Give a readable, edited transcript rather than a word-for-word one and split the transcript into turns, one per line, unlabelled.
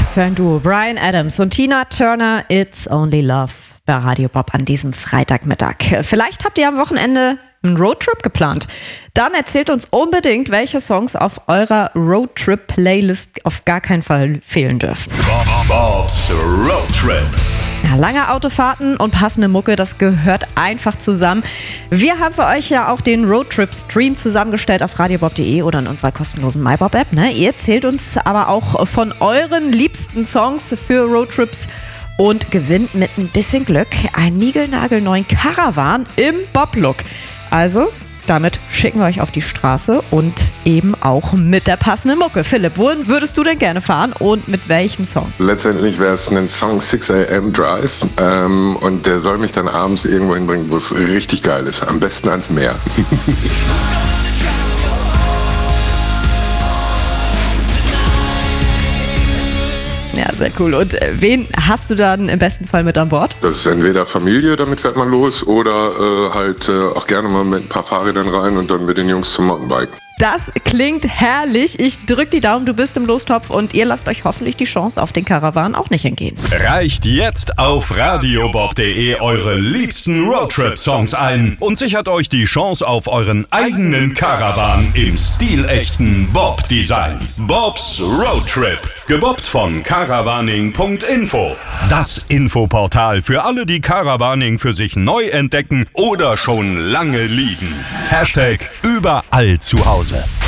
Was für ein Duo. Bryan Adams und Tina Turner, It's Only Love bei Radio Bob an diesem Freitagmittag. Vielleicht habt ihr am Wochenende einen Roadtrip geplant. Dann erzählt uns unbedingt, welche Songs auf eurer Roadtrip-Playlist auf gar keinen Fall fehlen dürfen.
Bobs Roadtrip.
Ja, lange Autofahrten und passende Mucke, das gehört einfach zusammen. Wir haben für euch ja auch den Roadtrip-Stream zusammengestellt auf radiobob.de oder in unserer kostenlosen MyBob-App. Ne? Ihr erzählt uns aber auch von euren liebsten Songs für Roadtrips und gewinnt mit ein bisschen Glück einen niegelnagelneuen Caravan im Bob-Look. Also, damit schicken wir euch auf die Straße und eben auch mit der passenden Mucke. Philipp, wohin würdest du denn gerne fahren und mit welchem Song?
Letztendlich wäre es ein Song 6 AM Drive und der soll mich dann abends irgendwo hinbringen, wo es richtig geil ist. Am besten ans Meer.
Ja, sehr cool. Und wen hast du dann im besten Fall mit an Bord?
Das ist entweder Familie, damit fährt man los, oder auch gerne mal mit ein paar Fahrrädern rein und dann mit den Jungs zum Mountainbiken.
Das klingt herrlich. Ich drück die Daumen, du bist im Lostopf und ihr lasst euch hoffentlich die Chance auf den Caravan auch nicht entgehen.
Reicht jetzt auf radiobob.de eure liebsten Roadtrip-Songs ein und sichert euch die Chance auf euren eigenen Caravan im stilechten Bob-Design. Bobs Roadtrip, gebobbt von caravaning.info. Das Infoportal für alle, die Caravaning für sich neu entdecken oder schon lange lieben. #überall zu Hause.